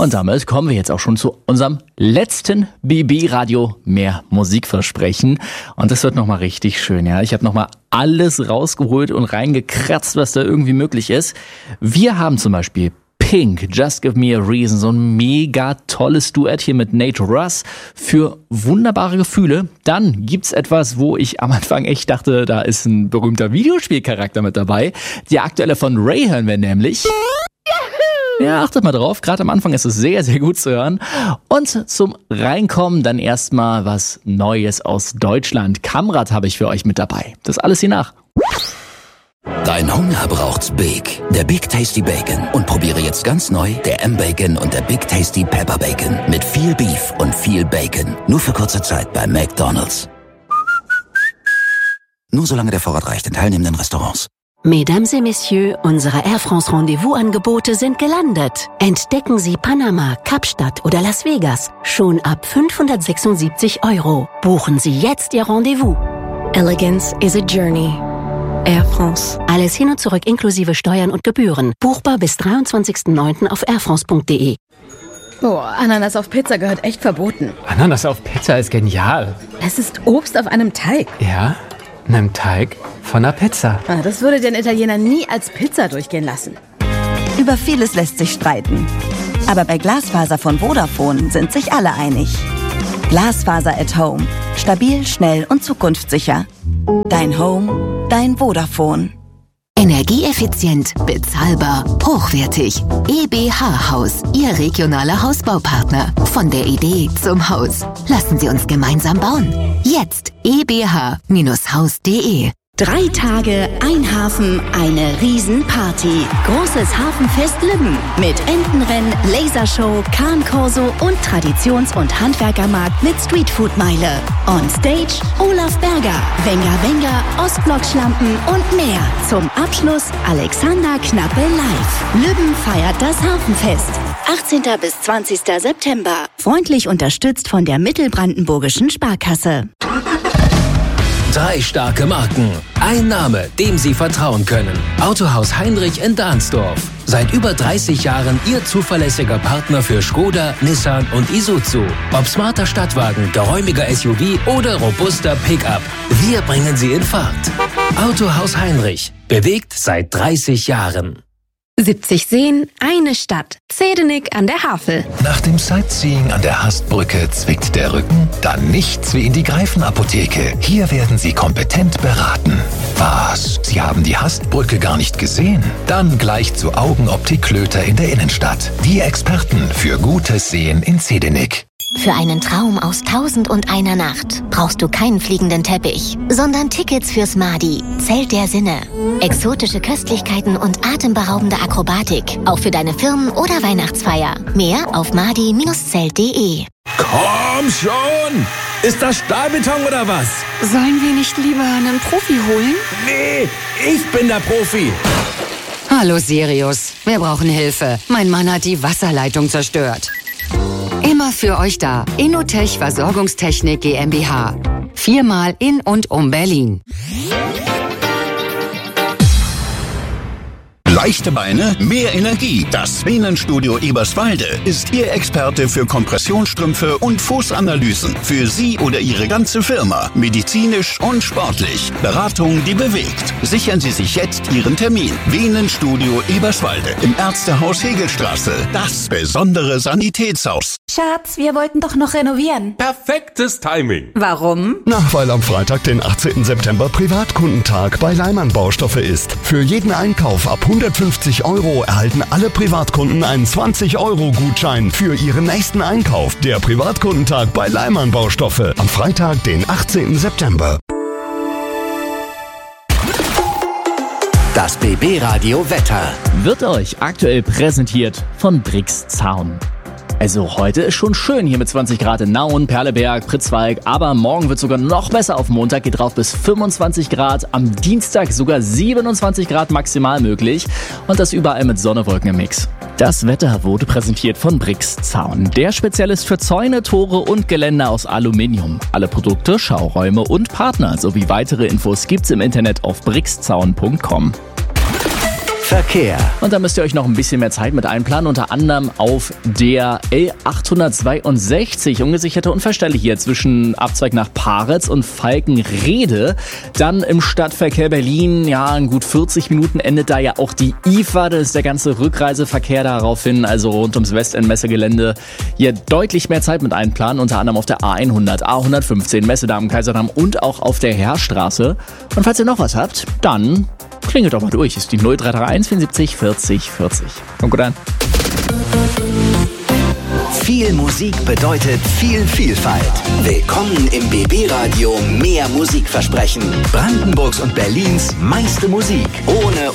Und damit kommen wir jetzt auch schon zu unserem letzten BB-Radio mehr Musikversprechen. Und das wird nochmal richtig schön, ja. Ich habe nochmal alles rausgeholt und reingekratzt, was da irgendwie möglich ist. Wir haben zum Beispiel Pink, Just Give Me a Reason, so ein mega tolles Duett hier mit Nate Russ für wunderbare Gefühle. Dann gibt's etwas, wo ich am Anfang echt dachte, da ist ein berühmter Videospielcharakter mit dabei. Die aktuelle von Ray hören wir nämlich. Ja, achtet mal drauf, gerade am Anfang ist es sehr, sehr gut zu hören. Und zum Reinkommen dann erstmal was Neues aus Deutschland. Kamrat habe ich für euch mit dabei. Das alles hier nach. Dein Hunger braucht's Big. Der Big Tasty Bacon. Und probiere jetzt ganz neu der M-Bacon und der Big Tasty Pepper Bacon. Mit viel Beef und viel Bacon. Nur für kurze Zeit bei McDonald's. Nur solange der Vorrat reicht in teilnehmenden Restaurants. Mesdames et Messieurs, unsere Air France Rendezvous-Angebote sind gelandet. Entdecken Sie Panama, Kapstadt oder Las Vegas schon ab 576 €. Buchen Sie jetzt Ihr Rendezvous. Elegance is a journey. Air France. Alles hin und zurück inklusive Steuern und Gebühren. Buchbar bis 23.09. auf airfrance.de. Boah, Ananas auf Pizza gehört echt verboten. Ananas auf Pizza ist genial. Es ist Obst auf einem Teig. Ja, einem Teig von einer Pizza. Das würde den Italiener nie als Pizza durchgehen lassen. Über vieles lässt sich streiten. Aber bei Glasfaser von Vodafone sind sich alle einig. Glasfaser at Home. Stabil, schnell und zukunftssicher. Dein Home, dein Vodafone. Energieeffizient, bezahlbar, hochwertig. EBH Haus, Ihr regionaler Hausbaupartner. Von der Idee zum Haus. Lassen Sie uns gemeinsam bauen. Jetzt ebh-haus.de. 3 Tage, ein Hafen, eine Riesenparty. Großes Hafenfest Libben mit Entenrennen, Lasershow, Kahnkorso und Traditions- und Handwerkermarkt mit Streetfood-Meile. On Stage Olaf Berger, Wenger Wenger, Ostblock-Schlampen und mehr. Zum Abschluss Alexander Knappe live. Libben feiert das Hafenfest. 18. bis 20. September. Freundlich unterstützt von der Mittelbrandenburgischen Sparkasse. 3 starke Marken. Ein Name, dem Sie vertrauen können. Autohaus Heinrich in Dahnsdorf. Seit über 30 Jahren Ihr zuverlässiger Partner für Skoda, Nissan und Isuzu. Ob smarter Stadtwagen, geräumiger SUV oder robuster Pickup. Wir bringen Sie in Fahrt. Autohaus Heinrich. Bewegt seit 30 Jahren. 70 Seen, eine Stadt. Zedenik an der Havel. Nach dem Sightseeing an der Hastbrücke zwickt der Rücken? Dann nichts wie in die Greifenapotheke. Hier werden Sie kompetent beraten. Was? Sie haben die Hastbrücke gar nicht gesehen? Dann gleich zu Augenoptik Klöter in der Innenstadt. Die Experten für gutes Sehen in Zedenik. Für einen Traum aus 1001 Nacht brauchst du keinen fliegenden Teppich, sondern Tickets fürs Madi, Zelt der Sinne. Exotische Köstlichkeiten und atemberaubende Akrobatik, auch für deine Firmen- oder Weihnachtsfeier. Mehr auf madi-zelt.de. Komm schon! Ist das Stahlbeton oder was? Sollen wir nicht lieber einen Profi holen? Nee, ich bin der Profi. Hallo Sirius, wir brauchen Hilfe. Mein Mann hat die Wasserleitung zerstört. Immer für euch da. Innotech Versorgungstechnik GmbH. 4-mal in und um Berlin. Leichte Beine, mehr Energie. Das Venenstudio Eberswalde ist Ihr Experte für Kompressionsstrümpfe und Fußanalysen. Für Sie oder Ihre ganze Firma. Medizinisch und sportlich. Beratung, die bewegt. Sichern Sie sich jetzt Ihren Termin. Venenstudio Eberswalde im Ärztehaus Hegelstraße. Das besondere Sanitätshaus. Schatz, wir wollten doch noch renovieren. Perfektes Timing. Warum? Na, weil am Freitag, den 18. September, Privatkundentag bei Leimann Baustoffe ist. Für jeden Einkauf ab 150 € erhalten alle Privatkunden einen 20-€-Gutschein für ihren nächsten Einkauf. Der Privatkundentag bei Leimann Baustoffe am Freitag, den 18. September. Das BB-Radio Wetter wird euch aktuell präsentiert von Brix Zaun. Also heute ist schon schön hier mit 20 Grad in Nauen, Perleberg, Pritzwalk, aber morgen wird sogar noch besser auf Montag, geht drauf bis 25 Grad, am Dienstag sogar 27 Grad maximal möglich und das überall mit Sonne-Wolken im Mix. Das Wetter wurde präsentiert von Brix Zaun, der Spezialist für Zäune, Tore und Geländer aus Aluminium. Alle Produkte, Schauräume und Partner sowie weitere Infos gibt's im Internet auf brixzaun.com. Verkehr. Und da müsst ihr euch noch ein bisschen mehr Zeit mit einplanen, unter anderem auf der L862. Ungesicherte Unfallstelle hier zwischen Abzweig nach Paritz und Falkenrede. Dann im Stadtverkehr Berlin, ja, in gut 40 Minuten endet da ja auch die IFA. Das ist der ganze Rückreiseverkehr daraufhin, also rund ums Westend-Messegelände. Hier deutlich mehr Zeit mit einplanen, unter anderem auf der A100, A115, Messedamm, Kaiserdamm und auch auf der Heerstraße. Und falls ihr noch was habt, dann klingelt doch mal durch. Ist die 0331 74 40 40. Kommt gut an. Viel Musik bedeutet viel Vielfalt. Willkommen im BB-Radio Mehr Musikversprechen. Brandenburgs und Berlins meiste Musik. Ohne